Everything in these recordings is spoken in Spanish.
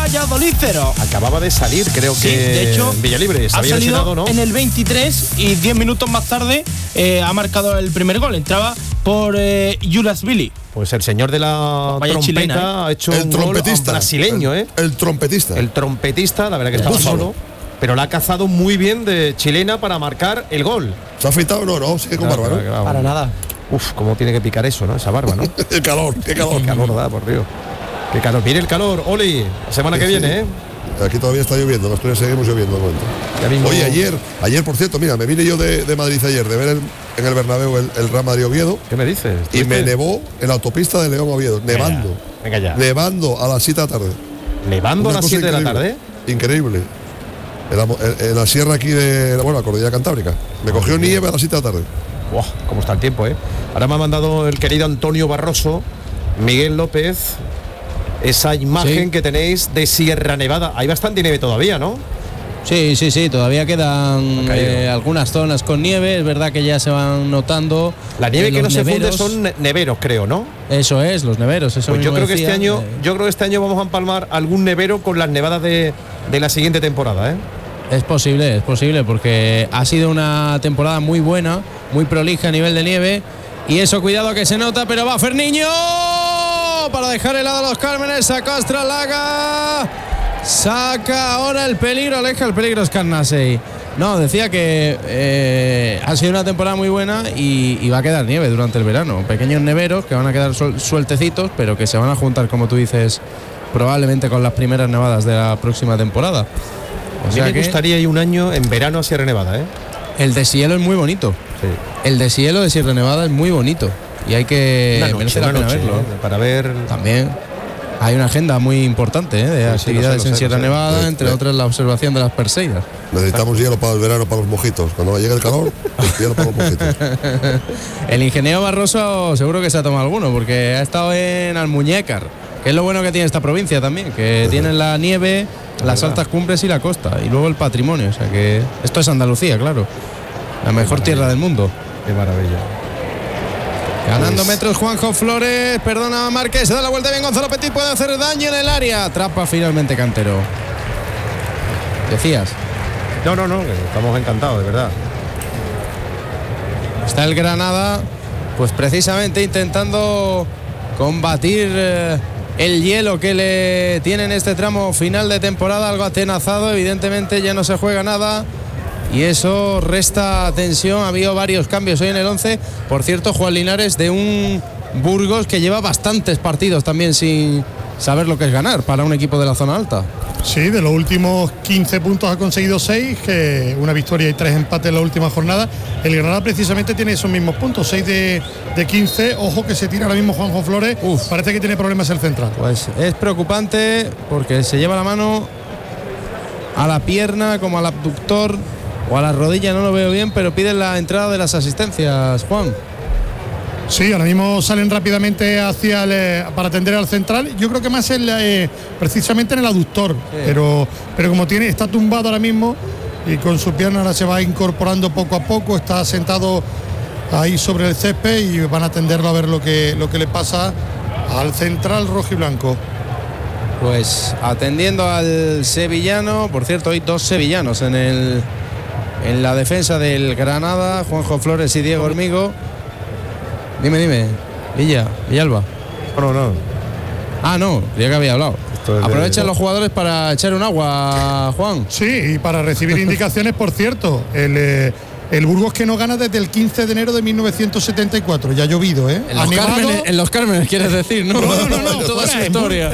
Valladolid 0. Acababa de salir, creo que de hecho, Villalibre, se ha había salido lesionado, ¿no? en el 23 y 10 minutos más tarde ha marcado el primer gol. Entraba por Julas Billy. Pues el señor de la trompeta chilena, ha hecho el un trompetista, gol brasileño, el trompetista. El trompetista, la verdad que está búfalo. solo, pero la ha cazado muy bien de chilena para marcar el gol. ¿Se ha afeitado? No, sigue con barba, ¿no? Para nada. Uf, cómo tiene que picar eso, ¿no? Esa barba, ¿no? qué calor. Qué calor da, por Dios. Qué calor. Viene el calor, Oli, la semana que viene, ¿eh? Aquí todavía está lloviendo, en Asturias seguimos lloviendo de momento. Oye, ayer por cierto, mira, me vine yo de Madrid ayer de ver en el Bernabéu el Real Madrid Oviedo. ¿Qué me dices? Y me nevó en la autopista de León a Oviedo, nevando. Venga ya. Nevando a las 7 de la tarde. ¿Nevando a las 7 de la tarde? Increíble. En la sierra aquí de la cordillera Cantábrica. Me cogió nieve a las 7 de la tarde. Buah, cómo está el tiempo, ¿eh? Ahora me ha mandado el querido Antonio Barroso, Miguel López, esa imagen que tenéis de Sierra Nevada. Hay bastante nieve todavía, ¿no? Sí, todavía quedan algunas zonas con nieve. Es verdad que ya se van notando. La nieve que no se funde neveros. son neveros, creo, ¿no? Eso es, los neveros. Eso pues yo mismo creo que este año vamos a empalmar algún nevero con las nevadas de la siguiente temporada, ¿eh? Es posible, porque ha sido una temporada muy buena, muy prolija a nivel de nieve. Y eso, cuidado que se nota, pero va Ferniño para dejar helado a los Cármenes. Saca Astralaga. Saca ahora el peligro, aleja el peligro Scarnasei. No, decía que ha sido una temporada muy buena y va a quedar nieve durante el verano. Pequeños neveros que van a quedar sueltecitos, pero que se van a juntar, como tú dices, probablemente con las primeras nevadas de la próxima temporada. O sea, me gustaría ir un año en verano a Sierra Nevada, ¿eh? El deshielo es muy bonito. Sí. El deshielo de Sierra Nevada es muy bonito. Y hay que merece la pena verlo. Para ver. También hay una agenda muy importante de actividades en Sierra Nevada, entre otras la observación de las Perseidas. Necesitamos hielo para el verano, para los mojitos. Cuando llegue el calor, hielo para los mojitos. El ingeniero Barroso seguro que se ha tomado alguno, porque ha estado en Almuñécar, que es lo bueno que tiene esta provincia también, que tienen la nieve, las altas cumbres y la costa, y luego el patrimonio. O sea que esto es Andalucía, claro. La mejor tierra del mundo. Qué maravilla. Ganando metros Juanjo Flores, perdona a Márquez, se da la vuelta bien Gonzalo Petit, puede hacer daño en el área. Atrapa finalmente Cantero. ¿Decías? No, estamos encantados, de verdad. Está el Granada, pues precisamente intentando combatir el hielo que le tiene en este tramo final de temporada, algo atenazado, evidentemente ya no se juega nada. Y eso resta tensión. Ha habido varios cambios hoy en el 11. Por cierto, Juan Linares, de un Burgos que lleva bastantes partidos también sin saber lo que es ganar para un equipo de la zona alta. Sí, de los últimos 15 puntos ha conseguido 6, que una victoria y 3 empates en la última jornada. El Granada precisamente tiene esos mismos puntos, 6 de 15. Ojo que se tira ahora mismo Juanjo Flores. Parece que tiene problemas el central. Pues es preocupante porque se lleva la mano a la pierna como al abductor o a la rodilla, no lo veo bien, pero piden la entrada de las asistencias, Juan. Sí, ahora mismo salen rápidamente para atender al central. Yo creo que más precisamente en el aductor, pero como está tumbado ahora mismo y con su pierna ahora se va incorporando poco a poco, está sentado ahí sobre el césped y van a atenderlo a ver lo que le pasa al central rojiblanco. Pues atendiendo al sevillano, por cierto, hay 2 sevillanos en la defensa del Granada, Juanjo Flores y Diego Hormigo. Dime, Villalba. No. Ah, no, ya que había hablado. Aprovechan los jugadores para echar un agua, Juan. Sí, y para recibir indicaciones, por cierto. El Burgos que no gana desde el 15 de enero de 1974. Ya ha llovido, ¿eh? En los Cármenes, quieres decir, ¿no? No. Toda su historia.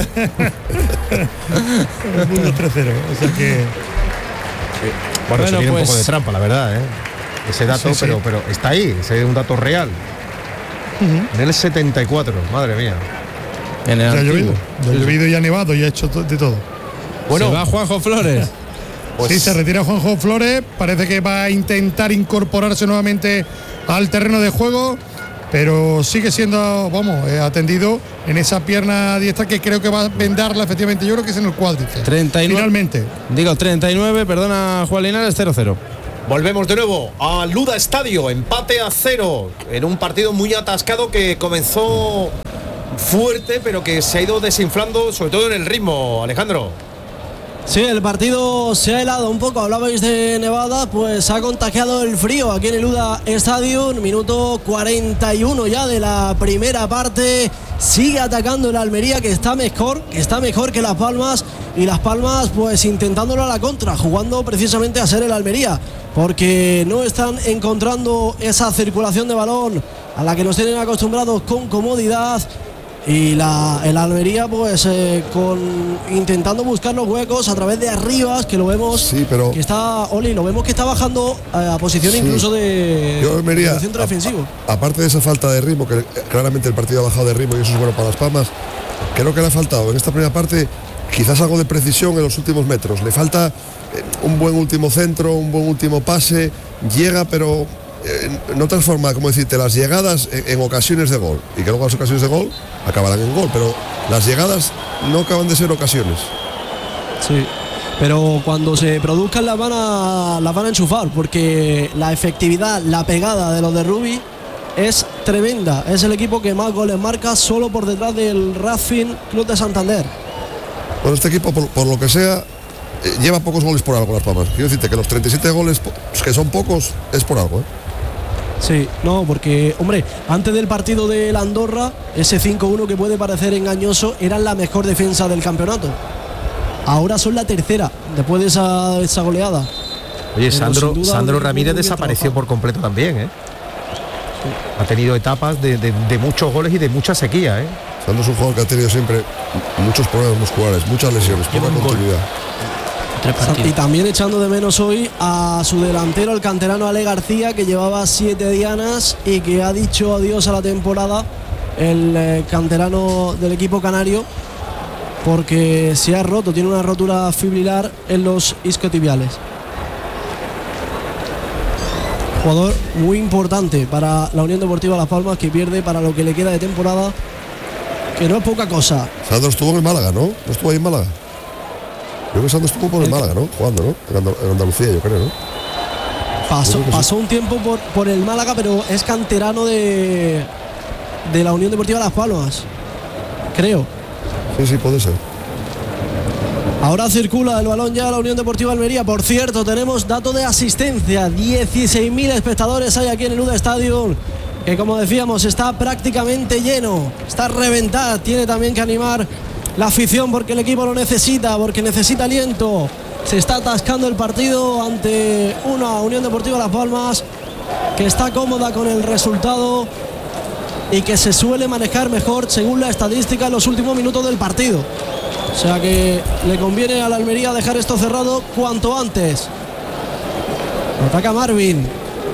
El Burgos 3-0. O sea que... Bueno, eso tiene un poco de trampa, la verdad, ¿eh? Ese dato, sí. Pero está ahí, ese es un dato real. En el 74, madre mía. Ya ha llovido y ha nevado y ha hecho de todo. Bueno, se va Juanjo Flores. Pues sí, se retira Juanjo Flores. Parece que va a intentar incorporarse nuevamente al terreno de juego, pero sigue siendo, atendido en esa pierna diestra que creo que va a vendarla, efectivamente. Yo creo que es en el cuádriceps. 39. Finalmente. Digo 39, perdona Juan Linares, 0-0. Volvemos de nuevo a Luda Estadio, empate a 0 en un partido muy atascado que comenzó fuerte, pero que se ha ido desinflando, sobre todo en el ritmo, Alejandro. Sí, el partido se ha helado un poco. Hablabais de nevada, pues ha contagiado el frío aquí en el UDA Stadium. Minuto 41 ya de la primera parte. Sigue atacando el Almería, que está mejor que Las Palmas. Y Las Palmas pues intentándolo a la contra, jugando precisamente a ser el Almería, porque no están encontrando esa circulación de balón a la que nos tienen acostumbrados con comodidad. Y el Almería pues intentando buscar los huecos a través de Arribas, que lo vemos, sí, pero que está lo vemos que está bajando a posición, sí, incluso de centro defensivo. Aparte de esa falta de ritmo, que claramente el partido ha bajado de ritmo y eso es bueno para Las Palmas, creo que le ha faltado en esta primera parte quizás algo de precisión en los últimos metros. Le falta un buen último centro, un buen último pase, llega pero no transforma, como decirte, las llegadas en ocasiones de gol, y que luego las ocasiones de gol acabarán en gol, pero las llegadas no acaban de ser ocasiones. Sí, pero cuando se produzcan las van a enchufar, porque la efectividad, la pegada de los de Rubí es tremenda. Es el equipo que más goles marca, solo por detrás del Racing Club de Santander. Bueno, este equipo, por lo que sea, lleva pocos goles por algo, Las Palmas. Quiero decirte que los 37 goles, que son pocos, es por algo, ¿eh? Sí, no, porque, hombre, antes del partido del Andorra, ese 5-1 que puede parecer engañoso, era la mejor defensa del campeonato. Ahora son la tercera, después de esa goleada. Oye, Sandro Ramírez desapareció por completo también, ¿eh? Sí. Ha tenido etapas de muchos goles y de mucha sequía, ¿eh? Sandro es un jugador que ha tenido siempre muchos problemas musculares, muchas lesiones, poca continuidad. Y también echando de menos hoy a su delantero, el canterano Ale García, que llevaba 7 dianas y que ha dicho adiós a la temporada, el canterano del equipo canario, porque se ha roto, tiene una rotura fibrilar en los isquiotibiales. Jugador muy importante para la Unión Deportiva Las Palmas, que pierde para lo que le queda de temporada, que no es poca cosa. Sandro estuvo en Málaga, ¿no? ¿No estuvo ahí en Málaga? Creo que Sandro estuvo por el Málaga, ¿no? Jugando, ¿no? En Andalucía, yo creo, ¿no? Pasó un tiempo por el Málaga, pero es canterano de la Unión Deportiva Las Palmas, creo. Sí, puede ser. Ahora circula el balón ya a la Unión Deportiva Almería. Por cierto, tenemos dato de asistencia. 16.000 espectadores hay aquí en el UDA Stadium, que, como decíamos, está prácticamente lleno, está a reventar. Tiene también que animar la afición, porque el equipo lo necesita, porque necesita aliento. Se está atascando el partido ante una Unión Deportiva Las Palmas que está cómoda con el resultado y que se suele manejar mejor, según la estadística, en los últimos minutos del partido. O sea que le conviene a la Almería dejar esto cerrado cuanto antes. Ataca Marvin,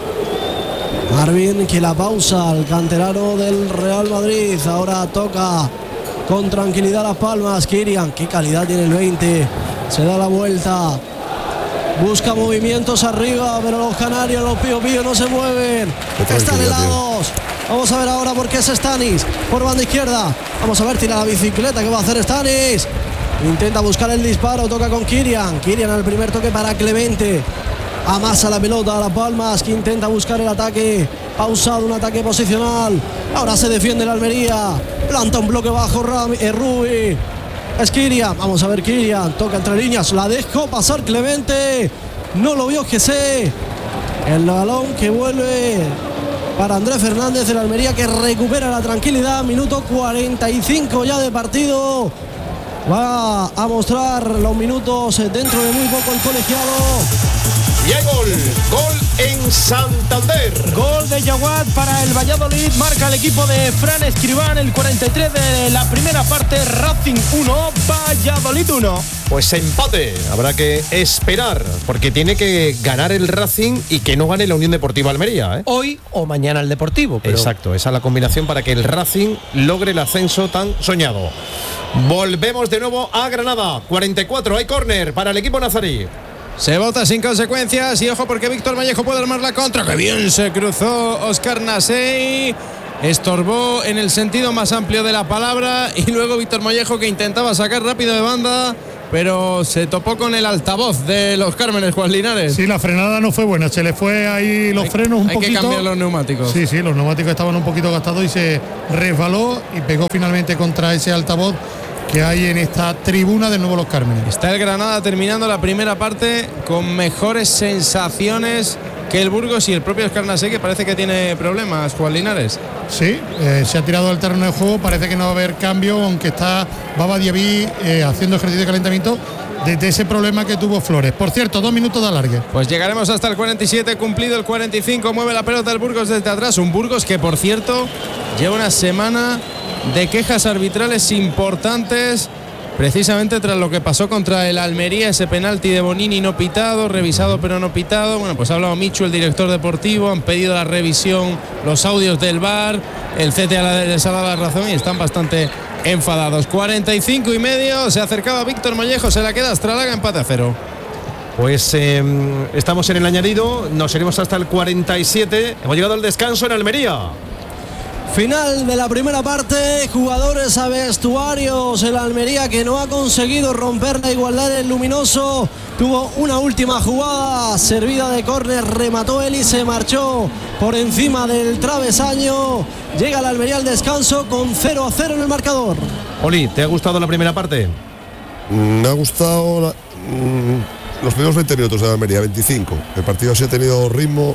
que la pausa al canterano del Real Madrid. Ahora toca con tranquilidad Las Palmas. Kirian, qué calidad tiene el 20. Se da la vuelta, busca movimientos arriba, pero los canarios, los pío no se mueven. Están helados. Vamos a ver ahora por qué es Stanis por banda izquierda. Vamos a ver, tira la bicicleta. ¿Qué va a hacer Stanis? Intenta buscar el disparo, toca con Kirian al primer toque para Clemente. Amasa la pelota a Las Palmas, que intenta buscar el ataque pausado, un ataque posicional. Ahora se defiende la Almería, planta un bloque bajo Rubí. Es Kirian, vamos a ver, Kirian toca entre líneas, la dejó pasar Clemente, no lo vio Jesse. El balón que vuelve para Andrés Fernández de la Almería, que recupera la tranquilidad. Minuto 45 ya de partido. Va a mostrar los minutos dentro de muy poco el colegiado. Y hay gol en Santander. Gol de Yaguat para el Valladolid. Marca el equipo de Fran Escribán, el 43 de la primera parte. Racing 1, Valladolid 1. Pues empate, habrá que esperar, porque tiene que ganar el Racing y que no gane la Unión Deportiva Almería, ¿eh? Hoy o mañana el Deportivo. Pero... Exacto, esa es la combinación para que el Racing logre el ascenso tan soñado. Volvemos de nuevo a Granada. 44, hay córner para el equipo nazarí. Se vota sin consecuencias y ojo, porque Víctor Vallejo puede armar la contra. ¡Qué bien se cruzó Óscar Nasey! Estorbó en el sentido más amplio de la palabra, y luego Víctor Vallejo, que intentaba sacar rápido de banda, pero se topó con el altavoz de los Cármenes, Juan Linares. Sí, la frenada no fue buena, se le fue ahí los frenos un poquito. Hay que cambiar los neumáticos. Sí, los neumáticos estaban un poquito gastados y se resbaló y pegó finalmente contra ese altavoz que hay en esta tribuna del Nuevo Los Cármenes. Está el Granada terminando la primera parte con mejores sensaciones que el Burgos y el propio Escarnasé, que parece que tiene problemas, Juan Linares. Sí, se ha tirado al terreno de juego, parece que no va a haber cambio, aunque está Baba Diaby haciendo ejercicio de calentamiento desde ese problema que tuvo Flores. Por cierto, 2 minutos de alargue. Pues llegaremos hasta el 47, cumplido el 45, mueve la pelota el Burgos desde atrás, un Burgos que, por cierto, lleva una semana de quejas arbitrales importantes, precisamente tras lo que pasó contra el Almería, ese penalti de Bonini no pitado, revisado pero no pitado. Bueno, pues ha hablado Michu, el director deportivo, han pedido la revisión, los audios del VAR, el CTA les ha dado la razón y están bastante enfadados. 45 y medio, se acercaba Víctor Mollejo, se la queda Astralaga, empate a 0. Pues estamos en el añadido, nos iremos hasta el 47, hemos llegado al descanso en Almería. Final de la primera parte, jugadores a vestuarios. El Almería, que no ha conseguido romper la igualdad en el Luminoso, tuvo una última jugada servida de córner, remató él y se marchó por encima del travesaño. Llega el Almería al descanso con 0-0 en el marcador. Oli, ¿te ha gustado la primera parte? Me ha gustado los primeros 20 minutos de la Almería, 25. El partido sí ha tenido ritmo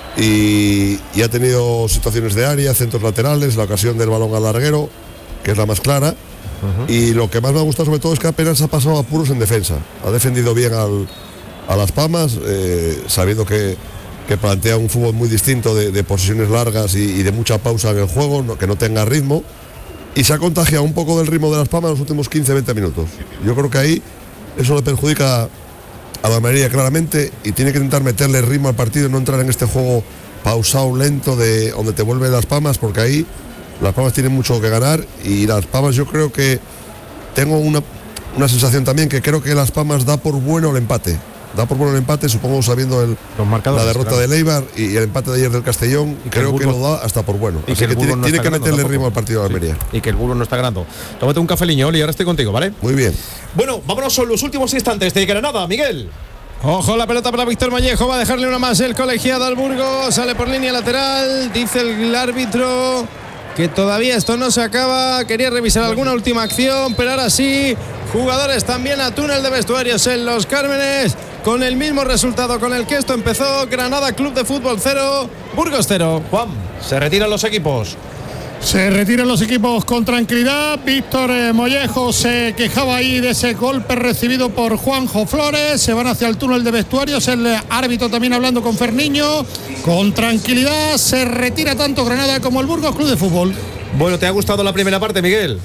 y ha tenido situaciones de área, centros laterales, la ocasión del balón al larguero, que es la más clara. Y lo que más me ha gustado sobre todo es que apenas ha pasado apuros en defensa. Ha defendido bien a Las Palmas, sabiendo que plantea un fútbol muy distinto de posesiones largas y de mucha pausa en el juego, que no tenga ritmo. Y se ha contagiado un poco del ritmo de Las Palmas en los últimos 15-20 minutos. Yo creo que ahí eso le perjudica a la Almería claramente y tiene que intentar meterle ritmo al partido y no entrar en este juego pausado, lento, de donde te vuelve Las Palmas, porque ahí Las Palmas tienen mucho que ganar. Y Las Palmas, yo creo que tengo una sensación también, que creo que Las Palmas da por bueno el empate. Da por bueno el empate, supongo, sabiendo la derrota de Eibar y el empate de ayer del Castellón, y creo que lo da hasta por bueno. Y así que tiene que meterle ritmo al partido de Almería. Sí, y que el Burgos no está ganando. Tómate un cafeliño, Oli, ahora estoy contigo, ¿vale? Muy bien. Bueno, vámonos a los últimos instantes de Granada, Miguel. Ojo, la pelota para Víctor Mollejo, va a dejarle una más el colegiado al Burgos, sale por línea lateral, dice el árbitro que todavía esto no se acaba, quería revisar alguna última acción, pero ahora sí, jugadores también a túnel de vestuarios en Los Cármenes, con el mismo resultado con el que esto empezó. Granada Club de Fútbol 0, Burgos 0. Juan, se retiran los equipos. Se retiran los equipos con tranquilidad. Víctor Mollejo se quejaba ahí de ese golpe recibido por Juanjo Flores. Se van hacia el túnel de vestuarios. El árbitro también hablando con Ferniño. Con tranquilidad se retira tanto Granada como el Burgos Club de Fútbol. Bueno, ¿te ha gustado la primera parte, Miguel?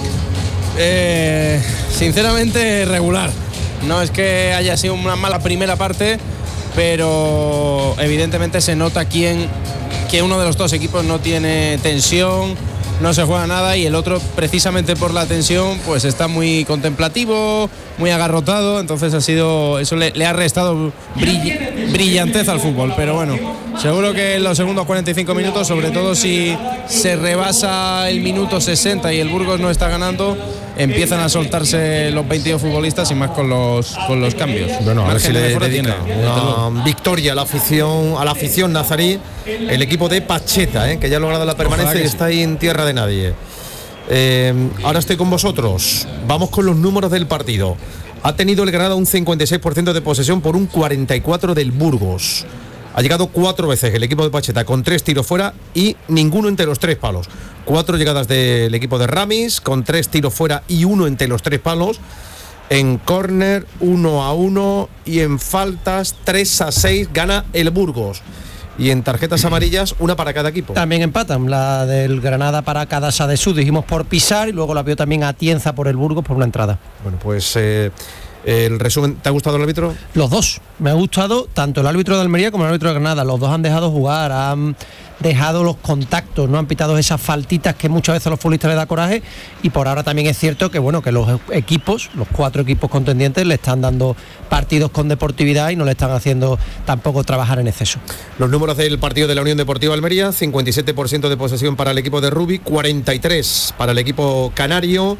Sinceramente, regular. No es que haya sido una mala primera parte, pero evidentemente se nota que uno de los dos equipos no tiene tensión, no se juega nada, y el otro, precisamente por la tensión, pues está muy contemplativo, muy agarrotado. Entonces eso le ha restado brillantez al fútbol. Pero bueno, seguro que en los segundos 45 minutos, sobre todo si se rebasa el minuto 60 y el Burgos no está ganando, empiezan a soltarse los 22 futbolistas, y más con los cambios. Bueno, a ver si le dedica una victoria a la afición nazarí, el equipo de Pacheta, que ya ha logrado la permanencia y está ahí en tierra de nadie. Ahora estoy con vosotros. Vamos con los números del partido. Ha tenido el Granada un 56% de posesión por un 44% del Burgos. Ha llegado 4 veces el equipo de Pacheta, con 3 tiros fuera y ninguno entre los 3 palos. 4 llegadas del equipo de Ramis, con 3 tiros fuera y 1 entre los 3 palos. En córner 1-1 y en faltas 3-6 gana el Burgos. Y en tarjetas amarillas, una para cada equipo. También empatan, la del Granada para Cadasa de Sud, dijimos por pisar, y luego la vio también Atienza por el Burgos por una entrada. Bueno, pues el resumen, ¿te ha gustado el árbitro? Los dos, me ha gustado tanto el árbitro de Almería como el árbitro de Granada. Los dos han dejado jugar, han dejado los contactos, no han pitado esas faltitas que muchas veces a los futbolistas les da coraje. Y por ahora también es cierto que bueno, que los equipos, los 4 equipos contendientes, le están dando partidos con deportividad y no le están haciendo tampoco trabajar en exceso. Los números del partido de la Unión Deportiva Almería: 57% de posesión para el equipo de Rubi, 43% para el equipo canario.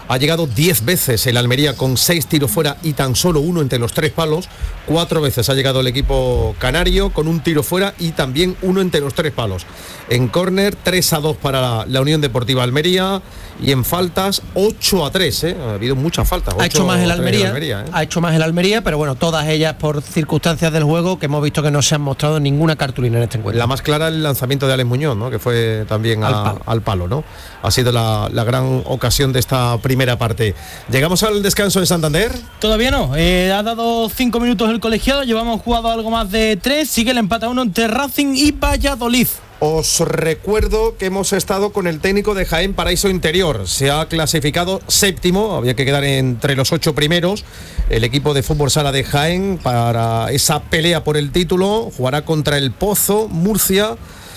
Ha llegado 10 veces el Almería con 6 tiros fuera y tan solo uno entre los 3 palos. 4 veces ha llegado el equipo canario con un tiro fuera y también uno entre los 3 palos. En córner 3-2 para la Unión Deportiva Almería y en faltas 8-3. Ha habido muchas faltas. Ha hecho más el Almería, ha hecho más el Almería, pero bueno, todas ellas por circunstancias del juego que hemos visto que no se han mostrado ninguna cartulina en este encuentro. La más clara el lanzamiento de Alex Muñoz, ¿no? Que fue también al palo, ¿no? Ha sido la gran ocasión de esta primera parte. ¿Llegamos al descanso de Santander? Todavía no, ha dado 5 minutos el colegiado, llevamos jugado algo más de 3, sigue el empate a 1 entre Racing y Valladolid. Os recuerdo que hemos estado con el técnico de Jaén Paraíso Interior. Se ha clasificado séptimo, había que quedar entre los 8 primeros. El equipo de fútbol sala de Jaén para esa pelea por el título jugará contra el Pozo Murcia.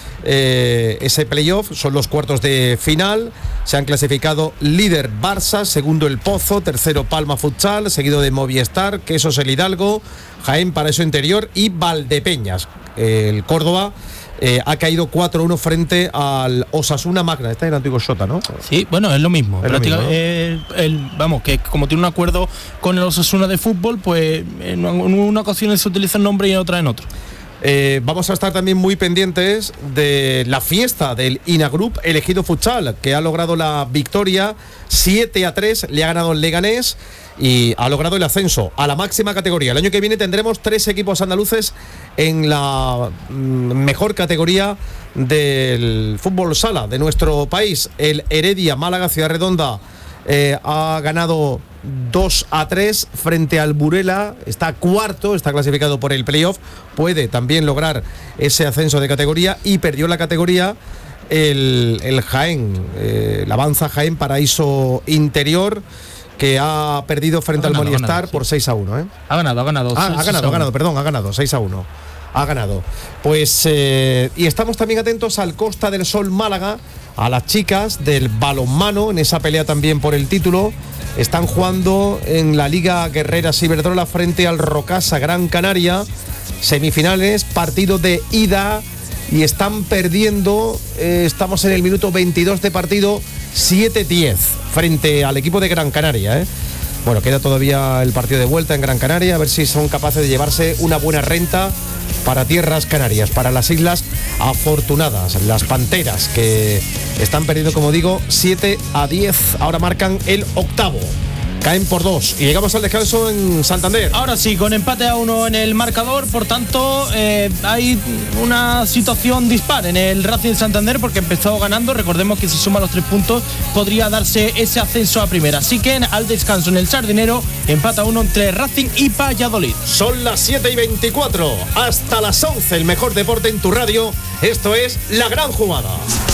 Ese playoff son los cuartos de final. Se han clasificado líder Barça, segundo el Pozo, tercero Palma Futsal, seguido de Movistar, Quesos el Hidalgo, Jaén Paraíso Interior y Valdepeñas. El Córdoba ha caído 4-1 frente al Osasuna Magna. Está en el antiguo Xota, ¿no? Sí, bueno, es lo mismo. Vamos, que como tiene un acuerdo con el Osasuna de fútbol, pues en una ocasión se utiliza el nombre y en otra en otro. Vamos a estar también muy pendientes de la fiesta del Inagroup Elegido Futsal, que ha logrado la victoria 7-3, le ha ganado el Leganés y ha logrado el ascenso a la máxima categoría. El año que viene tendremos 3 equipos andaluces en la mejor categoría del fútbol sala de nuestro país. El Heredia Málaga Ciudad Redonda ha ganado 2-3 frente al Burela, está cuarto, está clasificado por el playoff, puede también lograr ese ascenso de categoría y perdió la categoría el Jaén, el Avanza Jaén Paraíso Interior, que ha perdido frente al Movistar por 6-1. Ha ganado. Ha ganado 6-1. Ha ganado. Pues y estamos también atentos al Costa del Sol Málaga, a las chicas del balonmano, en esa pelea también por el título. Están jugando en la Liga Guerrera Ciberdrola frente al Rocasa Gran Canaria. Semifinales, partido de ida y están perdiendo. Estamos en el minuto 22 de partido, 7-10 frente al equipo de Gran Canaria. Bueno, queda todavía el partido de vuelta en Gran Canaria, a ver si son capaces de llevarse una buena renta para tierras canarias, para las Islas Afortunadas, las Panteras, que están perdiendo, como digo, 7-10. Ahora marcan el octavo. Caen por 2 y llegamos al descanso en Santander. Ahora sí, con empate a 1 en el marcador, por tanto hay una situación dispar en el Racing Santander porque empezó ganando. Recordemos que si suma los 3 puntos podría darse ese ascenso a primera. Así que al descanso en el Sardinero, empate a 1 entre Racing y Valladolid. Son las 7:24, hasta las 11 el mejor deporte en tu radio. Esto es La Gran Jugada.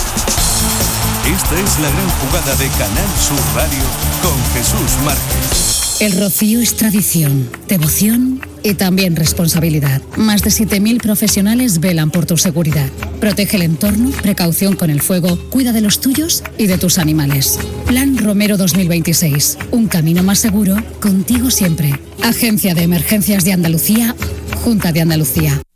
Esta es La Gran Jugada de Canal Sur Radio con Jesús Márquez. El rocío es tradición, devoción y también responsabilidad. Más de 7.000 profesionales velan por tu seguridad. Protege el entorno, precaución con el fuego, cuida de los tuyos y de tus animales. Plan Romero 2026. Un camino más seguro, contigo siempre. Agencia de Emergencias de Andalucía, Junta de Andalucía.